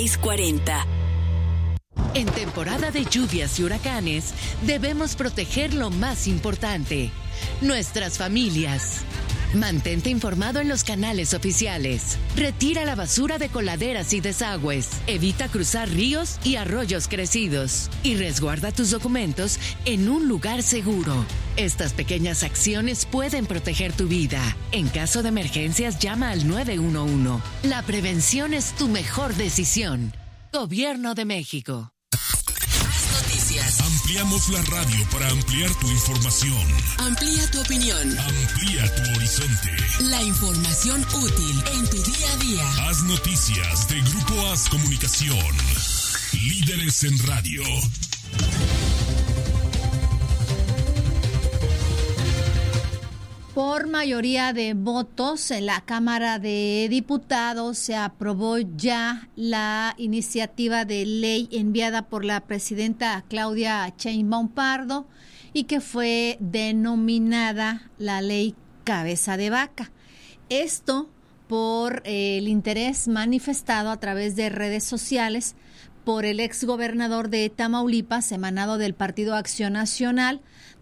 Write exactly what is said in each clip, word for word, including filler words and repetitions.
seis cuarenta. En temporada de lluvias y huracanes, debemos proteger lo más importante, nuestras familias. Mantente informado en los canales oficiales. Retira la basura de coladeras y desagües. Evita cruzar ríos y arroyos crecidos. Y resguarda tus documentos en un lugar seguro. Estas pequeñas acciones pueden proteger tu vida. En caso de emergencias, llama al nueve uno uno. La prevención es tu mejor decisión. Gobierno de México. Ampliamos la radio para ampliar tu información. Amplía tu opinión. Amplía tu horizonte. La información útil en tu día a día. Haz Noticias de Grupo Haz Comunicación. Líderes en radio. Por mayoría de votos en la Cámara de Diputados se aprobó ya la iniciativa de ley enviada por la presidenta Claudia Sheinbaum Pardo y que fue denominada la Ley Cabeza de Vaca. Esto por eh, el interés manifestado a través de redes sociales por el exgobernador de Tamaulipas, emanado del Partido Acción Nacional,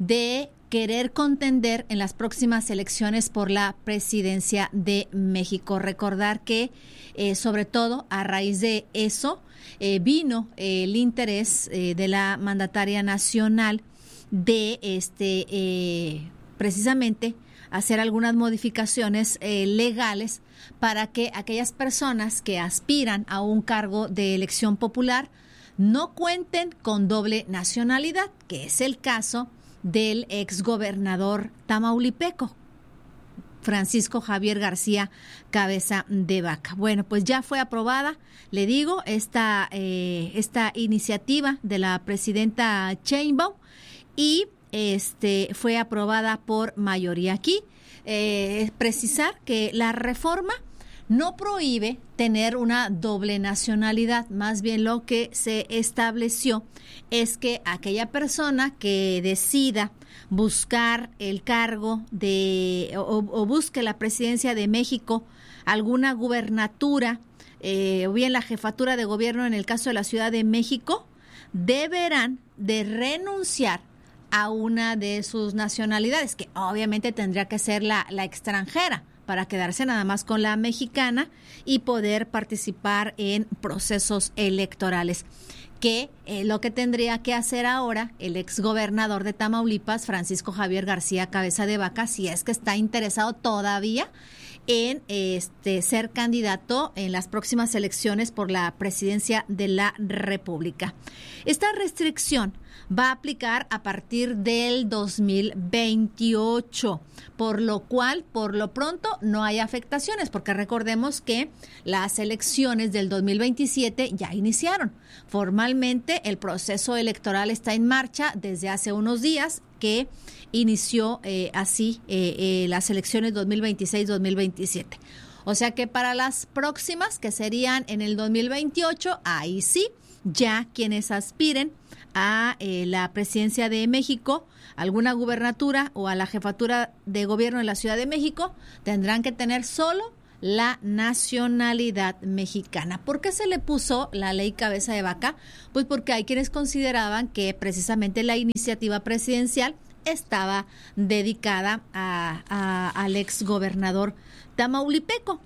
de querer contender en las próximas elecciones por la presidencia de México. Recordar que, eh, sobre todo, a raíz de eso, eh, vino eh, el interés eh, de la mandataria nacional de, este, eh, precisamente, hacer algunas modificaciones eh, legales para que aquellas personas que aspiran a un cargo de elección popular no cuenten con doble nacionalidad, que es el caso del exgobernador tamaulipeco, Francisco Javier García Cabeza de Vaca. Bueno, pues ya fue aprobada, le digo, esta, eh, esta iniciativa de la presidenta Sheinbaum y este fue aprobada por mayoría. Aquí eh, precisar que la reforma no prohíbe tener una doble nacionalidad, más bien lo que se estableció es que aquella persona que decida buscar el cargo de o, o busque la presidencia de México, alguna gubernatura eh, o bien la jefatura de gobierno en el caso de la Ciudad de México, deberán de renunciar a una de sus nacionalidades, que obviamente tendría que ser la, la extranjera, para quedarse nada más con la mexicana y poder participar en procesos electorales. Que eh, lo que tendría que hacer ahora el exgobernador de Tamaulipas, Francisco Javier García Cabeza de Vaca, si es que está interesado todavía en este ser candidato en las próximas elecciones por la presidencia de la República. Esta restricción va a aplicar a partir del dos mil veintiocho, por lo cual, por lo pronto, no hay afectaciones, porque recordemos que las elecciones del dos mil veintisiete ya iniciaron. Formalmente, el proceso electoral está en marcha desde hace unos días, que inició eh, así eh, eh, las elecciones dos mil veintiséis dos mil veintisiete. O sea que para las próximas, que serían en el dos mil veintiocho, ahí sí, ya quienes aspiren a eh, la presidencia de México, alguna gubernatura o a la jefatura de gobierno en la Ciudad de México, tendrán que tener solo la nacionalidad mexicana. ¿Por qué se le puso la ley Cabeza de Vaca? Pues porque hay quienes consideraban que precisamente la iniciativa presidencial estaba dedicada a, a, al exgobernador tamaulipeco.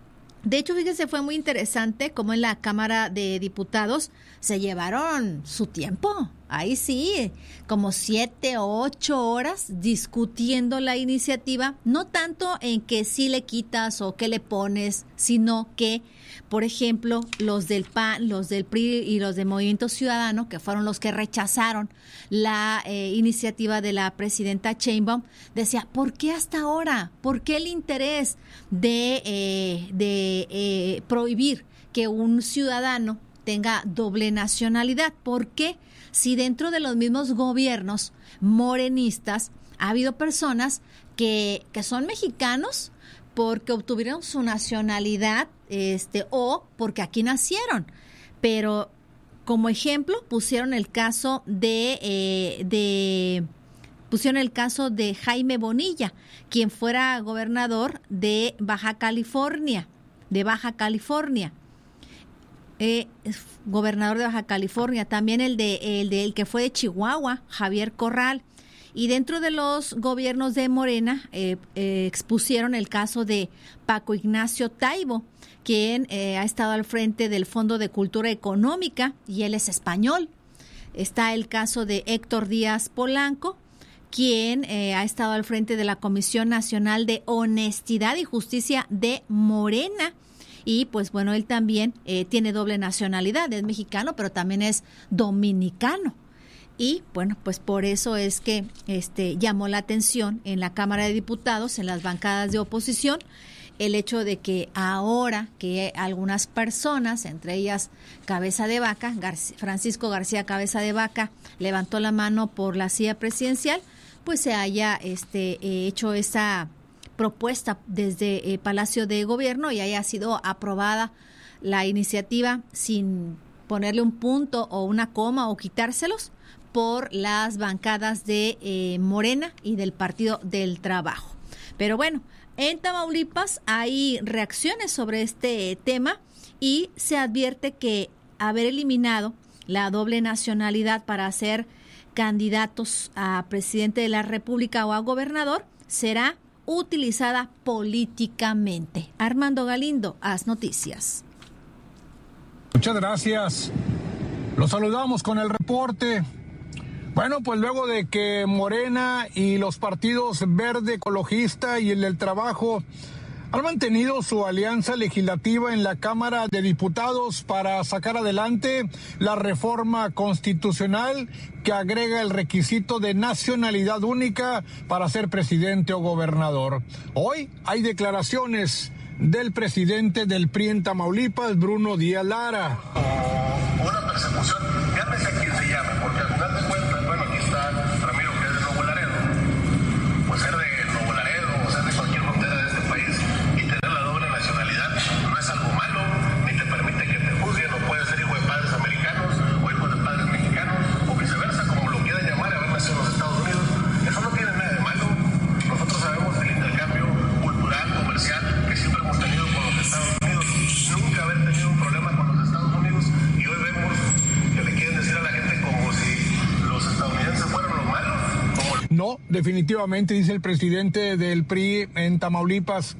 De hecho, fíjese, fue muy interesante cómo en la Cámara de Diputados se llevaron su tiempo. Ahí sí, como siete o ocho horas discutiendo la iniciativa, no tanto en que sí le quitas o qué le pones, sino que, por ejemplo, los del P A N, los del P R I y los de Movimiento Ciudadano, que fueron los que rechazaron la eh, iniciativa de la presidenta Sheinbaum, decía, ¿por qué hasta ahora? ¿Por qué el interés de, eh, de eh, prohibir que un ciudadano tenga doble nacionalidad? ¿Por qué? Si dentro de los mismos gobiernos morenistas ha habido personas que, que son mexicanos porque obtuvieron su nacionalidad este, o porque aquí nacieron. Pero como ejemplo pusieron el caso de, eh, de pusieron el caso de Jaime Bonilla, quien fuera gobernador de Baja California, de Baja California. eh, gobernador de Baja California, también el de el de el que fue de Chihuahua, Javier Corral. Y dentro de los gobiernos de Morena eh, eh, expusieron el caso de Paco Ignacio Taibo, quien eh, ha estado al frente del Fondo de Cultura Económica y él es español. Está el caso de Héctor Díaz Polanco, quien eh, ha estado al frente de la Comisión Nacional de Honestidad y Justicia de Morena. Y pues bueno, él también eh, tiene doble nacionalidad, es mexicano, pero también es dominicano. Y bueno, pues por eso es que este llamó la atención en la Cámara de Diputados, en las bancadas de oposición, el hecho de que ahora que algunas personas, entre ellas Cabeza de Vaca, García, Francisco García Cabeza de Vaca, levantó la mano por la silla presidencial, pues se haya este hecho esa propuesta desde eh, Palacio de Gobierno y haya sido aprobada la iniciativa sin ponerle un punto o una coma o quitárselos por las bancadas de eh, Morena y del Partido del Trabajo. Pero bueno, en Tamaulipas hay reacciones sobre este tema y se advierte que haber eliminado la doble nacionalidad para ser candidatos a presidente de la República o a gobernador será utilizada políticamente. Armando Galindo, Haz Noticias. Muchas gracias. Los saludamos con el reporte. Bueno, pues luego de que Morena y los partidos Verde Ecologista y el del Trabajo han mantenido su alianza legislativa en la Cámara de Diputados para sacar adelante la reforma constitucional que agrega el requisito de nacionalidad única para ser presidente o gobernador. Hoy hay declaraciones del presidente del P R I en Tamaulipas, Bruno Díaz Lara. Una persecución, llámese a quien se llame, porque al final de cuentas, bueno, aquí está Ramiro, que es de Nuevo Laredo, pues ser de Nuevo Laredo o ser de cualquier frontera de este país y tener la doble nacionalidad no es algo malo, ni te permite que te juzguen, no puedes ser hijo de padres americanos o hijo de padres mexicanos o viceversa, como lo quieran llamar, haber nacido en los Estados Unidos. Eso no tiene nada de malo. Nosotros sabemos del intercambio cultural, comercial, que siempre hemos tenido con los Estados Unidos, nunca haber tenido un problema con los Estados Unidos, y hoy vemos que le quieren decir a la gente como si los estadounidenses fueran los malos. Como... No, definitivamente, dice el presidente del P R I en Tamaulipas,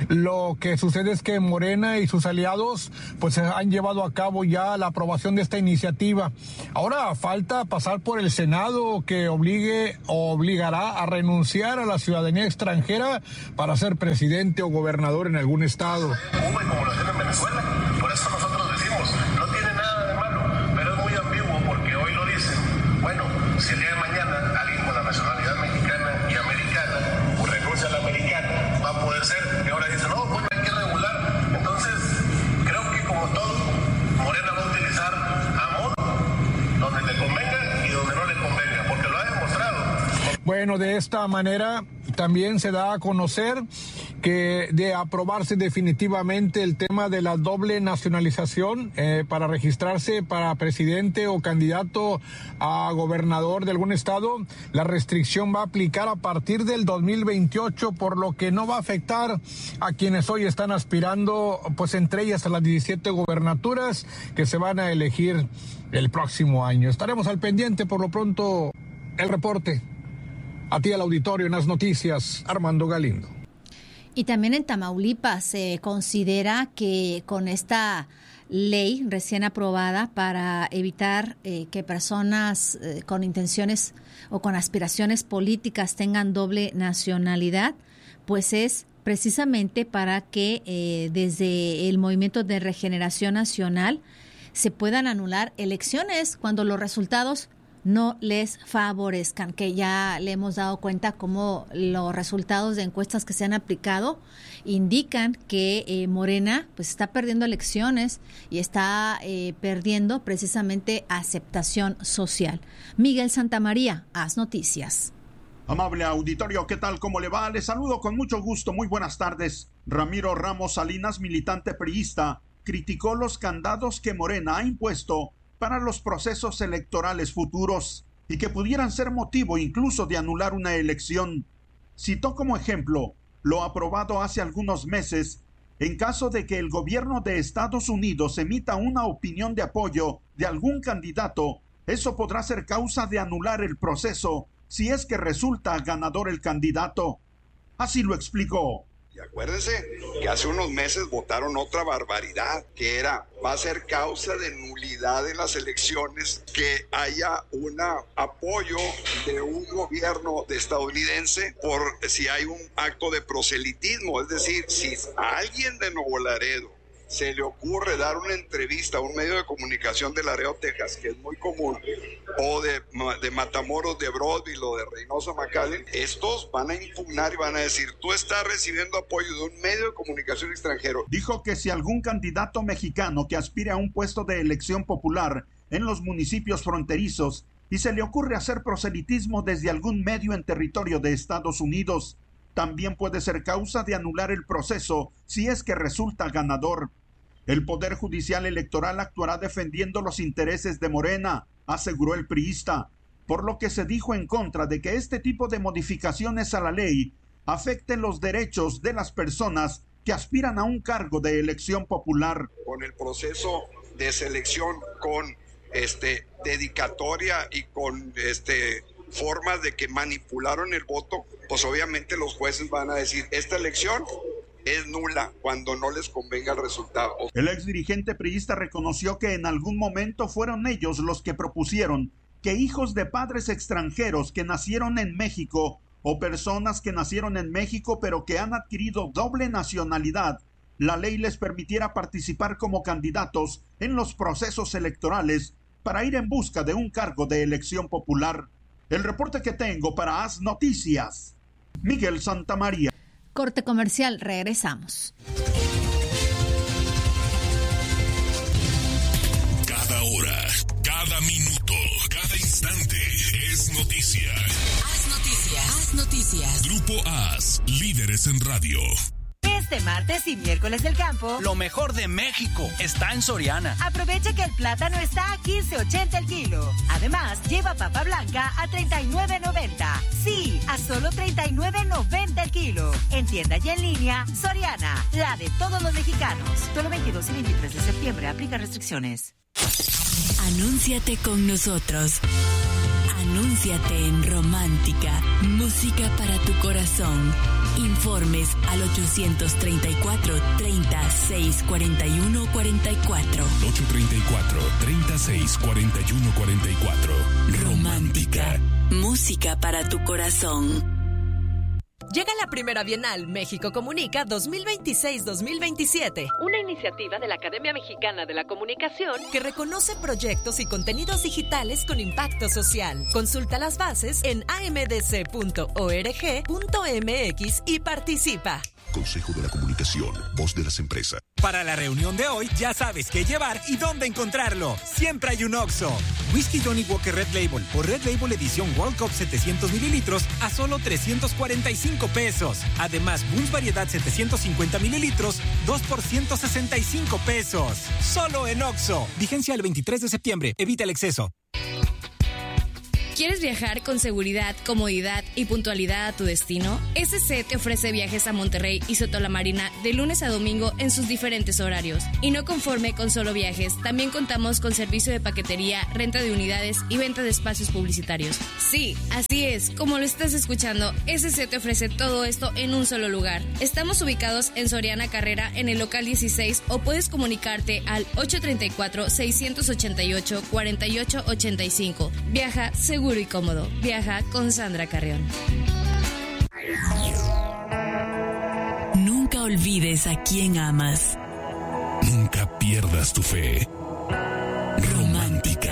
lo que sucede es que Morena y sus aliados pues han llevado a cabo ya la aprobación de esta iniciativa. Ahora falta pasar por el Senado, que obligue o obligará a renunciar a la ciudadanía extranjera para ser presidente o gobernador en algún estado. Cuba y como lo hacen en Venezuela, por eso nosotros decimos, no tiene nada de malo, pero es muy ambiguo porque hoy lo dicen. Bueno, si el día de mañana alguien con la nacionalidad mexicana y americana o renuncia a la americana, va a poder ser, y ahora dicen, no, pues hay que regular. Entonces, creo que como todo, Morena va a utilizar amor donde le convenga y donde no le convenga, porque lo ha demostrado. Bueno, de esta manera también se da a conocer que de aprobarse definitivamente el tema de la doble nacionalización eh, para registrarse para presidente o candidato a gobernador de algún estado, la restricción va a aplicar a partir del dos mil veintiocho, por lo que no va a afectar a quienes hoy están aspirando, pues entre ellas a las diecisiete gobernaturas que se van a elegir el próximo año. Estaremos al pendiente. Por lo pronto, el reporte. A ti al auditorio en las noticias, Armando Galindo. Y también en Tamaulipas se considera que con esta ley recién aprobada para evitar eh, que personas eh, con intenciones o con aspiraciones políticas tengan doble nacionalidad, pues es precisamente para que eh, desde el Movimiento de Regeneración Nacional se puedan anular elecciones cuando los resultados no les favorezcan, que ya le hemos dado cuenta cómo los resultados de encuestas que se han aplicado indican que eh, Morena pues está perdiendo elecciones y está eh, perdiendo precisamente aceptación social. Miguel Santamaría, Haz Noticias. Amable auditorio, ¿qué tal? ¿Cómo le va? Les saludo con mucho gusto. Muy buenas tardes. Ramiro Ramos Salinas, militante priista, criticó los candados que Morena ha impuesto para los procesos electorales futuros y que pudieran ser motivo incluso de anular una elección. Citó como ejemplo lo aprobado hace algunos meses en caso de que el gobierno de Estados Unidos emita una opinión de apoyo de algún candidato, eso podrá ser causa de anular el proceso si es que resulta ganador el candidato. Así lo explicó. Y acuérdense que hace unos meses votaron otra barbaridad, que era, va a ser causa de nulidad en las elecciones que haya un apoyo de un gobierno de estadounidense por si hay un acto de proselitismo. Es decir, si a alguien de Nuevo Laredo se le ocurre dar una entrevista a un medio de comunicación de Laredo, Texas, que es muy común, o de, de Matamoros, de Broadville o de Reynosa, McAllen, estos van a impugnar y van a decir, tú estás recibiendo apoyo de un medio de comunicación extranjero. Dijo que si algún candidato mexicano que aspire a un puesto de elección popular en los municipios fronterizos y se le ocurre hacer proselitismo desde algún medio en territorio de Estados Unidos, también puede ser causa de anular el proceso si es que resulta ganador. El Poder Judicial Electoral actuará defendiendo los intereses de Morena, aseguró el priista, por lo que se dijo en contra de que este tipo de modificaciones a la ley afecten los derechos de las personas que aspiran a un cargo de elección popular. Con el proceso de selección, con este dedicatoria y con este formas de que manipularon el voto, pues obviamente los jueces van a decir, esta elección es nula cuando no les convenga el resultado. El ex dirigente priista reconoció que en algún momento fueron ellos los que propusieron que hijos de padres extranjeros que nacieron en México o personas que nacieron en México pero que han adquirido doble nacionalidad, la ley les permitiera participar como candidatos en los procesos electorales para ir en busca de un cargo de elección popular. El reporte que tengo para Haz Noticias, Miguel Santamaría. Corte comercial, regresamos. Cada hora, cada minuto, cada instante es noticia. Haz noticias. Haz noticias. Grupo Haz, líderes en radio. Este martes y miércoles del campo, lo mejor de México está en Soriana. Aprovecha que el plátano está a quince ochenta el kilo. Además, lleva papa blanca a treinta y nueve noventa. Sí, a solo treinta y nueve noventa el kilo. En tienda y en línea, Soriana, la de todos los mexicanos. Solo veintidós y veintitrés de septiembre, aplica restricciones. Anúnciate con nosotros. Anúnciate en Romántica, música para tu corazón. Informes al ochocientos treinta y cuatro, treinta, seis, cuarenta y uno, cuarenta y cuatro. ocho treinta y cuatro, treinta, seis, cuarenta y uno, cuarenta y cuatro. Romántica, música para tu corazón. Llega la primera Bienal México Comunica dos mil veintiséis dos mil veintisiete, una iniciativa de la Academia Mexicana de la Comunicación que reconoce proyectos y contenidos digitales con impacto social. Consulta las bases en a m d c punto org punto m x y participa. Consejo de la Comunicación, voz de las empresas. Para la reunión de hoy, ya sabes qué llevar y dónde encontrarlo. Siempre hay un Oxxo. Whisky Johnny Walker Red Label o Red Label Edición World Cup setecientos mililitros a solo trescientos cuarenta y cinco pesos. Además, Buns Variedad setecientos cincuenta mililitros, dos por ciento sesenta y cinco pesos. Solo en Oxxo. Vigencia el veintitrés de septiembre. Evita el exceso. ¿Quieres viajar con seguridad, comodidad y puntualidad a tu destino? S C te ofrece viajes a Monterrey y Soto la Marina de lunes a domingo en sus diferentes horarios. Y no conforme con solo viajes, también contamos con servicio de paquetería, renta de unidades y venta de espacios publicitarios. Sí, así es, como lo estás escuchando, S C te ofrece todo esto en un solo lugar. Estamos ubicados en Soriana Carrera en el local dieciséis o puedes comunicarte al ocho treinta y cuatro, seiscientos ochenta y ocho, cuarenta y ocho ochenta y cinco. Viaja seguro y cómodo. Viaja con Sandra Carrión. Nunca olvides a quien amas. Nunca pierdas tu fe. Romántica.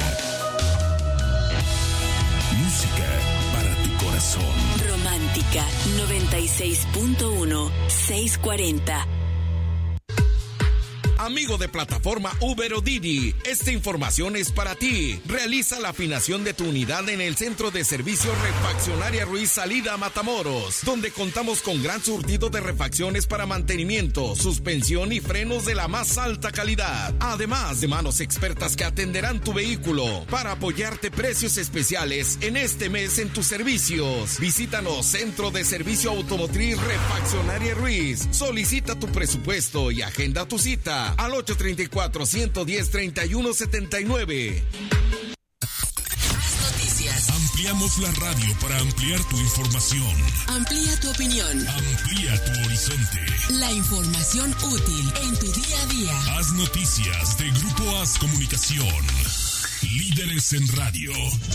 Música para tu corazón. Romántica noventa y seis punto uno, seiscientos cuarenta. amigo de plataforma Uber o Didi, esta información es para ti. Realiza la afinación de tu unidad en el Centro de Servicio Refaccionaria Ruiz Salida Matamoros, donde contamos con gran surtido de refacciones para mantenimiento, suspensión y frenos de la más alta calidad. Además de manos expertas que atenderán tu vehículo para apoyarte, precios especiales en este mes en tus servicios. Visítanos, Centro de Servicio Automotriz Refaccionaria Ruiz. Solicita tu presupuesto y agenda tu cita al ocho tres cuatro, uno uno cero, tres uno siete nueve. Noticias. Ampliamos la radio para ampliar tu información. Amplía tu opinión. Amplía tu horizonte. La información útil en tu día a día. Haz Noticias de Grupo Haz Comunicación. Líderes en radio.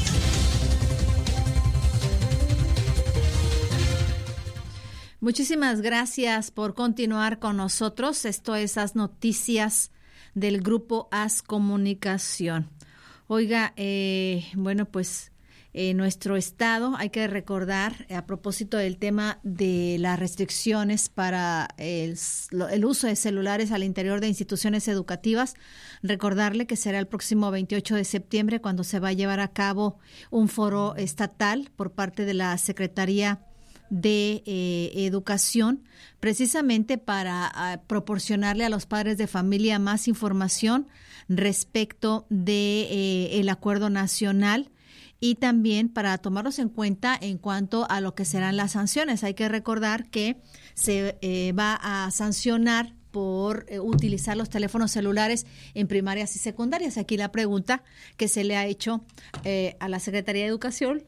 Muchísimas gracias por continuar con nosotros. Esto es Haz Noticias del Grupo Haz Comunicación. Oiga, eh, bueno, pues en nuestro estado hay que recordar, a propósito del tema de las restricciones para el, el uso de celulares al interior de instituciones educativas, recordarle que será el próximo veintiocho de septiembre cuando se va a llevar a cabo un foro estatal por parte de la Secretaría de eh, Educación, precisamente para uh, proporcionarle a los padres de familia más información respecto de eh, el acuerdo nacional y también para tomarlos en cuenta en cuanto a lo que serán las sanciones. Hay que recordar que se eh, va a sancionar por eh, utilizar los teléfonos celulares en primarias y secundarias. Aquí la pregunta que se le ha hecho eh, a la Secretaría de Educación.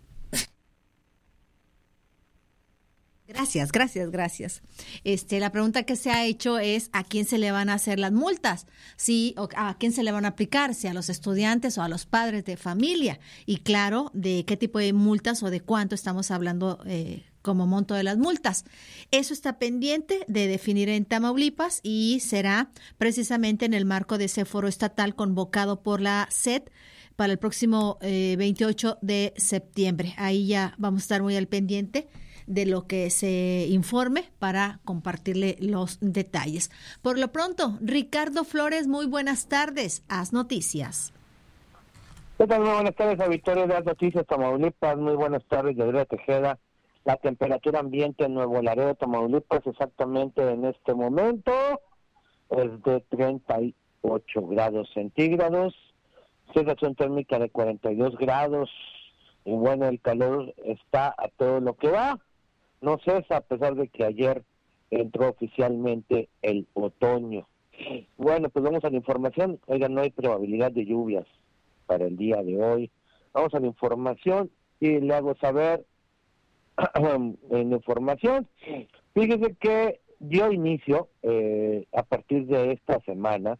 Gracias, gracias, gracias. Este, la pregunta que se ha hecho es ¿a quién se le van a hacer las multas? Sí, o ¿a quién se le van a aplicar? ¿Si a los estudiantes o a los padres de familia? Y claro, ¿de qué tipo de multas o de cuánto estamos hablando eh, como monto de las multas? Eso está pendiente de definir en Tamaulipas y será precisamente en el marco de ese foro estatal convocado por la S E D para el próximo eh, veintiocho de septiembre. Ahí ya vamos a estar muy al pendiente de lo que se informe para compartirle los detalles. Por lo pronto, Ricardo Flores, muy buenas tardes. Haz Noticias. ¿Qué tal? Muy buenas tardes, auditorio de Haz Noticias Tamaulipas. Muy buenas tardes, Gabriela Tejeda. La temperatura ambiente en Nuevo Laredo, Tamaulipas, exactamente en este momento es de treinta y ocho grados centígrados, sensación térmica de cuarenta y dos grados, y bueno, el calor está a todo lo que va. No cesa a pesar de que ayer entró oficialmente el otoño. Bueno, pues vamos a la información. Oigan, no hay probabilidad de lluvias para el día de hoy. Vamos a la información y le hago saber en la información. Fíjese que dio inicio eh, a partir de esta semana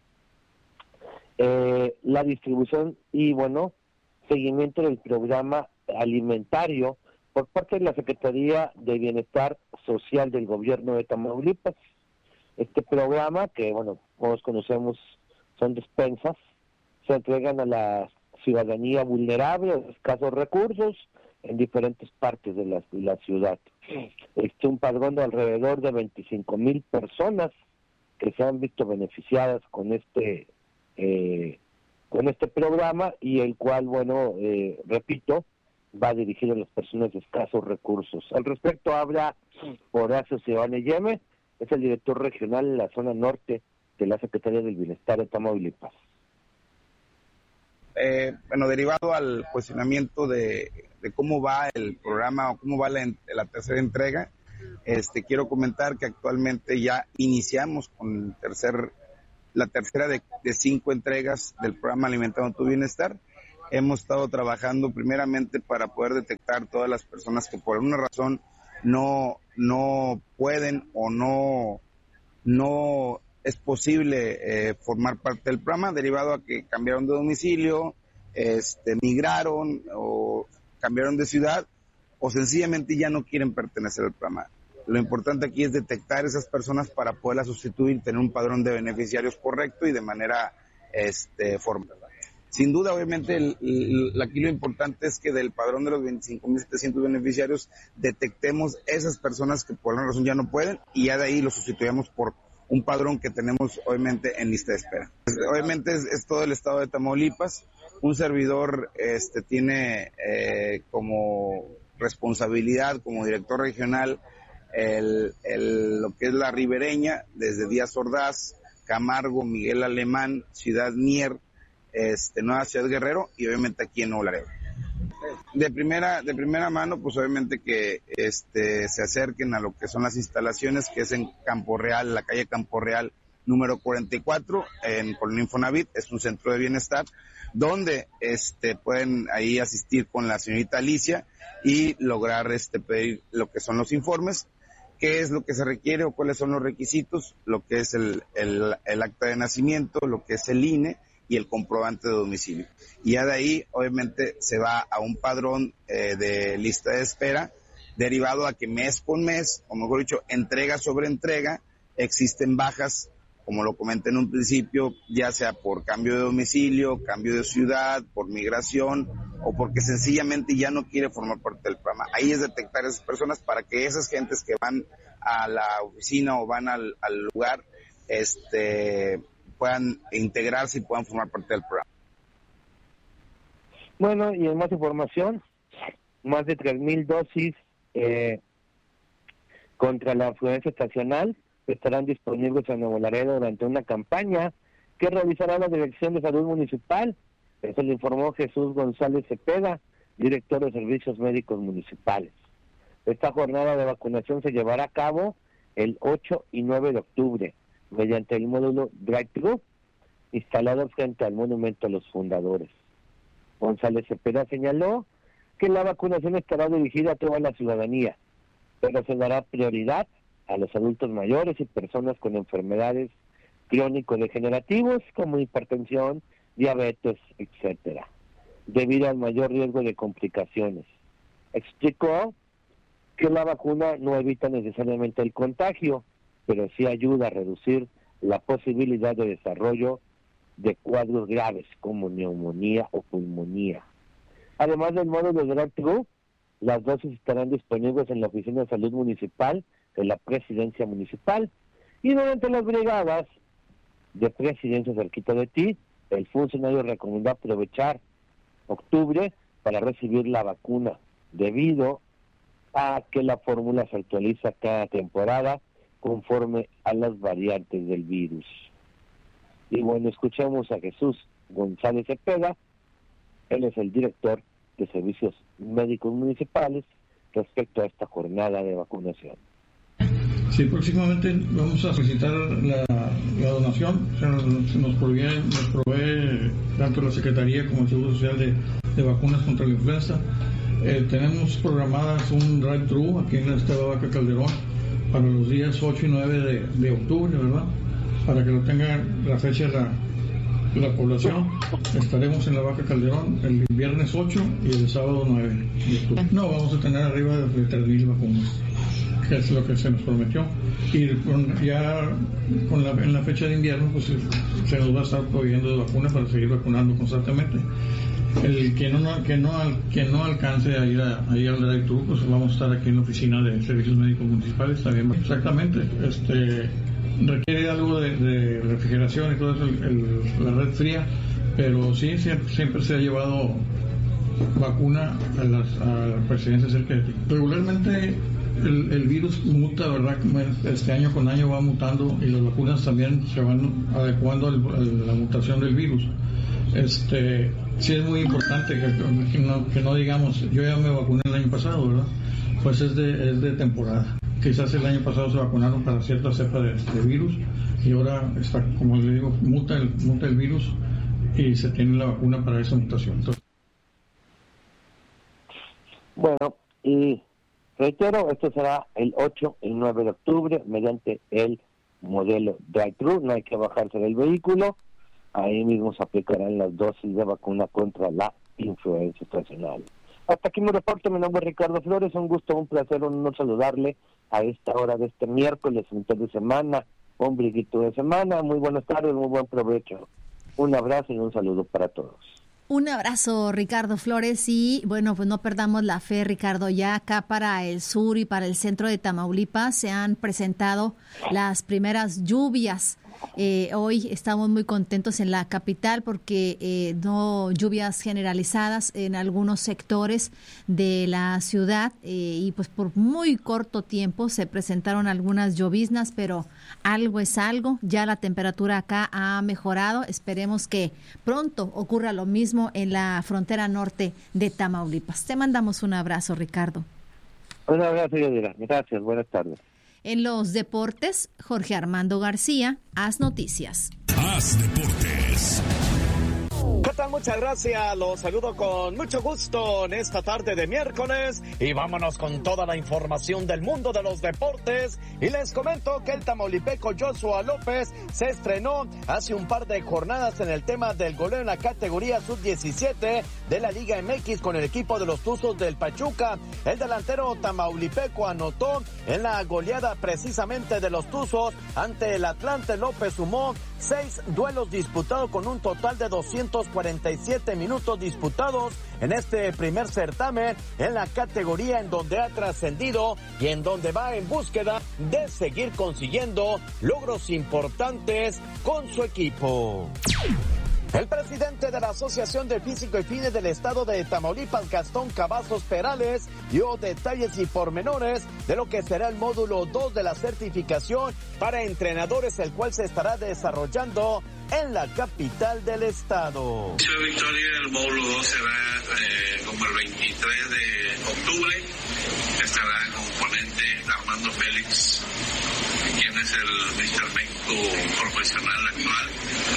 eh, la distribución y, bueno, seguimiento del programa alimentario por parte de la Secretaría de Bienestar Social del Gobierno de Tamaulipas. Este programa, que bueno, todos conocemos, son despensas, se entregan a la ciudadanía vulnerable, de escasos recursos, en diferentes partes de la, de la ciudad. Este un padrón de alrededor de veinticinco mil personas que se han visto beneficiadas con este eh, con este programa y el cual, bueno, eh, repito, va dirigido a las personas de escasos recursos. Al respecto habla Horacio Sebane Yeme, es el director regional en la zona norte de la Secretaría del Bienestar de Tamaulipas. Eh, bueno, derivado al cuestionamiento de, de cómo va el programa o cómo va la, la tercera entrega, este quiero comentar que actualmente ya iniciamos con el tercer, la tercera de, de cinco entregas del programa Alimentando tu Bienestar. Hemos estado trabajando primeramente para poder detectar todas las personas que por alguna razón no, no pueden o no, no es posible eh, formar parte del programa, derivado a que cambiaron de domicilio, este, migraron o cambiaron de ciudad o sencillamente ya no quieren pertenecer al programa. Lo importante aquí es detectar esas personas para poderlas sustituir, tener un padrón de beneficiarios correcto y de manera este, formal. Sin duda, obviamente, el, el, aquí lo importante es que del padrón de los veinticinco mil setecientos beneficiarios detectemos esas personas que por alguna razón ya no pueden y ya de ahí los sustituyamos por un padrón que tenemos obviamente en lista de espera. Obviamente es, es todo el estado de Tamaulipas. Un servidor este, tiene eh, como responsabilidad, como director regional, el, el, lo que es la ribereña, desde Díaz Ordaz, Camargo, Miguel Alemán, Ciudad Mier, este, Nueva Ciudad Guerrero y obviamente aquí en Nuevo Laredo. De primera, de primera mano, pues obviamente que este, se acerquen a lo que son las instalaciones, que es en Campo Real, la calle Campo Real número cuarenta y cuatro, en Colonia Infonavit, es un centro de bienestar, donde este, pueden ahí asistir con la señorita Alicia y lograr este, pedir lo que son los informes, qué es lo que se requiere o cuáles son los requisitos, lo que es el, el, el acta de nacimiento, lo que es el I N E y el comprobante de domicilio. Y ya de ahí, obviamente, se va a un padrón eh, de lista de espera, derivado a que mes con mes, o mejor dicho, entrega sobre entrega, existen bajas, como lo comenté en un principio, ya sea por cambio de domicilio, cambio de ciudad, por migración, o porque sencillamente ya no quiere formar parte del programa. Ahí es detectar a esas personas para que esas gentes que van a la oficina o van al, al lugar, este... puedan integrarse y puedan formar parte del programa. Bueno, y en más información, más de tres mil dosis eh, contra la influenza estacional estarán disponibles en Nuevo Laredo durante una campaña que realizará la Dirección de Salud Municipal. Eso lo informó Jesús González Cepeda, director de Servicios Médicos Municipales. Esta jornada de vacunación se llevará a cabo el ocho y nueve de octubre. Mediante el módulo Drive-Thru, instalado frente al Monumento a los Fundadores. González Cepeda señaló que la vacunación estará dirigida a toda la ciudadanía, pero se dará prioridad a los adultos mayores y personas con enfermedades crónico-degenerativas como hipertensión, diabetes, etcétera, debido al mayor riesgo de complicaciones. Explicó que la vacuna no evita necesariamente el contagio, pero sí ayuda a reducir la posibilidad de desarrollo de cuadros graves como neumonía o pulmonía. Además del módulo de Drive-Thru, las dosis estarán disponibles en la Oficina de Salud Municipal de la Presidencia Municipal y durante las brigadas de Presidencia cerquita de ti, el funcionario recomendó aprovechar octubre para recibir la vacuna, debido a que la fórmula se actualiza cada temporada conforme a las variantes del virus. Y bueno, escuchemos a Jesús González Cepeda, él es el director de Servicios Médicos Municipales, respecto a esta jornada de vacunación. Sí, próximamente vamos a solicitar la, la donación, se nos, se nos, provee, nos provee tanto la Secretaría como el Seguro Social de, de vacunas contra la influenza. Eh, tenemos programadas un drive-thru aquí en la Estado Vaca Calderón para los días ocho y nueve de, de octubre, ¿verdad? Para que lo tenga la fecha la, la población. Estaremos en la Vaca Calderón el viernes ocho y el sábado nueve de octubre. No, vamos a tener arriba de tres mil vacunas, que es lo que se nos prometió. Y con, ya con la, en la fecha de invierno, pues se nos va a estar proveyendo de vacunas para seguir vacunando constantemente. El que no, que no, que no alcance a ir, a, a ir al drive-thru, pues vamos a estar aquí en la oficina de Servicios Médicos Municipales también. Exactamente, este requiere algo de, de refrigeración y todo eso, el, el, la red fría, pero sí, siempre, siempre se ha llevado vacuna a las, a la presidencia cerca de ti. Regularmente el, el virus muta, ¿verdad? Este año con año va mutando y las vacunas también se van adecuando a la mutación del virus. Este, sí es muy importante que, que, no, que no digamos, yo ya me vacuné el año pasado, ¿verdad? Pues es de, es de temporada. Quizás el año pasado se vacunaron para cierta cepa de, de virus y ahora está, como le digo, muta el, muta el virus y se tiene la vacuna para esa mutación. Entonces... Bueno, y reitero, esto será el ocho y nueve de octubre mediante el modelo drive-thru, no hay que bajarse del vehículo. Ahí mismo se aplicarán las dosis de vacuna contra la influenza estacional. Hasta aquí mi reporte, mi nombre es Ricardo Flores, un gusto, un placer, un honor saludarle a esta hora de este miércoles, mitad de semana, ombliguito de semana. Muy buenas tardes, muy buen provecho. Un abrazo y un saludo para todos. Un abrazo, Ricardo Flores, y bueno, pues no perdamos la fe, Ricardo. Ya acá para el sur y para el centro de Tamaulipas se han presentado las primeras lluvias. Eh, hoy estamos muy contentos en la capital porque eh, no lluvias generalizadas en algunos sectores de la ciudad eh, y pues por muy corto tiempo se presentaron algunas lloviznas, pero algo es algo. Ya la temperatura acá ha mejorado. Esperemos que pronto ocurra lo mismo en la frontera norte de Tamaulipas. Te mandamos un abrazo, Ricardo. Un abrazo, Yadira. Gracias, buenas tardes. En los deportes, Jorge Armando García, Haz Noticias. Haz Deportes. ¿Qué tal? Muchas gracias. Los saludo con mucho gusto en esta tarde de miércoles y vámonos con toda la información del mundo de los deportes. Y les comento que el tamaulipeco Joshua López se estrenó hace un par de jornadas en el tema del goleo en la categoría sub diecisiete de la Liga M X con el equipo de los Tuzos del Pachuca. El delantero tamaulipeco anotó en la goleada precisamente de los Tuzos ante el Atlante. López sumó seis duelos disputados con un total de doscientos cuarenta y siete minutos disputados en este primer certamen en la categoría en donde ha trascendido y en donde va en búsqueda de seguir consiguiendo logros importantes con su equipo. El presidente de la Asociación de Físico y Fines del Estado de Tamaulipas, Gastón Cavazos Perales, dio detalles y pormenores de lo que será el módulo dos de la certificación para entrenadores, el cual se estará desarrollando en la capital del estado. Ciudad Victoria, el módulo dos será eh, como el veintitrés de octubre. Estará como ponente Armando Félix, quien es el míster México profesional actual.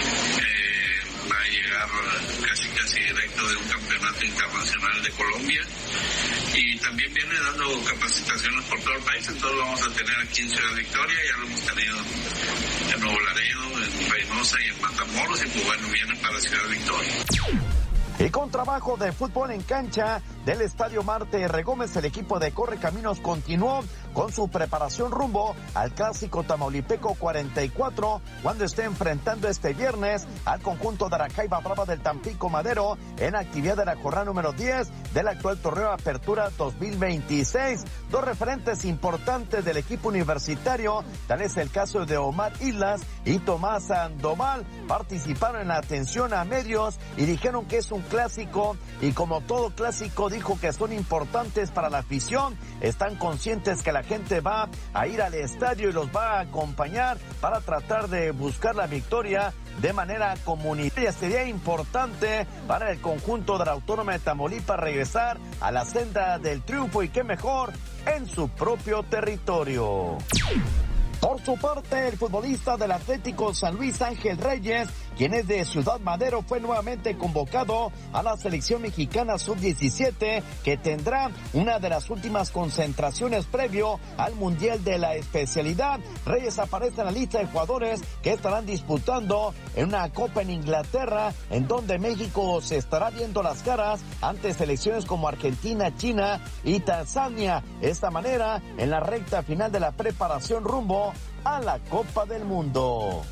Va a llegar casi casi directo de un campeonato internacional de Colombia y también viene dando capacitaciones por todo el país. Entonces lo vamos a tener aquí en Ciudad Victoria, ya lo hemos tenido en Nuevo Laredo, en Reynosa y en Matamoros, y pues bueno, viene para Ciudad Victoria. Y con trabajo de fútbol en cancha del Estadio Marte R. Gómez, el equipo de Correcaminos continuó con su preparación rumbo al clásico tamaulipeco cuarenta y cuatro, cuando esté enfrentando este viernes al conjunto de Aracaiba Brava del Tampico Madero en actividad de la jornada número diez del actual torneo Apertura dos mil veintiséis. Dos referentes importantes del equipo universitario, tal es el caso de Omar Islas y Tomás Sandoval, participaron en la atención a medios y dijeron que es un clásico y como todo clásico dijo que son importantes para la afición. Están conscientes que la gente va a ir al estadio y los va a acompañar para tratar de buscar la victoria de manera comunitaria. Sería importante para el conjunto de la Autónoma de Tamaulipas regresar a la senda del triunfo y qué mejor en su propio territorio. Por su parte, el futbolista del Atlético San Luis, Ángel Reyes, quien es de Ciudad Madero, fue nuevamente convocado a la selección mexicana sub diecisiete, que tendrá una de las últimas concentraciones previo al Mundial de la especialidad. Reyes aparece en la lista de jugadores que estarán disputando en una Copa en Inglaterra, en donde México se estará viendo las caras ante selecciones como Argentina, China y Tanzania. De esta manera, en la recta final de la preparación rumbo a la Copa del Mundo.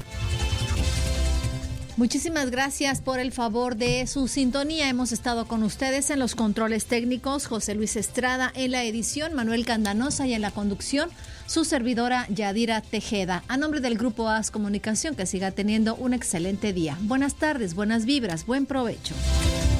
Muchísimas gracias por el favor de su sintonía. Hemos estado con ustedes en los controles técnicos, José Luis Estrada en la edición, Manuel Candanosa, y en la conducción, su servidora Yadira Tejeda. A nombre del Grupo A S Comunicación, que siga teniendo un excelente día. Buenas tardes, buenas vibras, buen provecho.